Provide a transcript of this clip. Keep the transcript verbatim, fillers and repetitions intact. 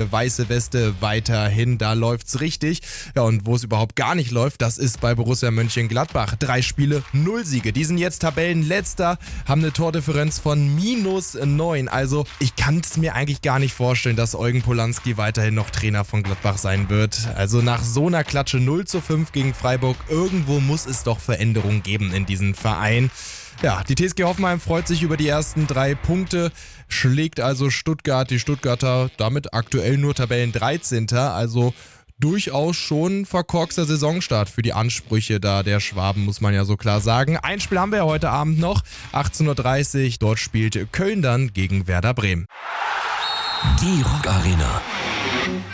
rote, weiße Weste weiterhin, da läuft's richtig. Ja, und wo es überhaupt gar nicht läuft, das ist bei Borussia Mönchengladbach. Drei Spiele, null Siege. Die sind jetzt Tabellenletzter, haben eine Tordifferenz von minus neun. Also ich kann es mir eigentlich gar nicht vorstellen, dass Eugen Polanski weiterhin noch Trainer von Gladbach sein wird. Also nach so einer Klatsche null zu fünf gegen Freiburg, irgendwo muss es doch Veränderungen geben in diesem Verein. Ja, die T S G Hoffenheim freut sich über die ersten drei Punkte, schlägt also Stuttgart, die Stuttgarter damit aktuell nur Tabellendreizehnter, also durchaus schon verkorkster Saisonstart für die Ansprüche da der Schwaben, muss man ja so klar sagen. Ein Spiel haben wir ja heute Abend noch, achtzehn Uhr dreißig, dort spielt Köln dann gegen Werder Bremen. Die Rock Arena.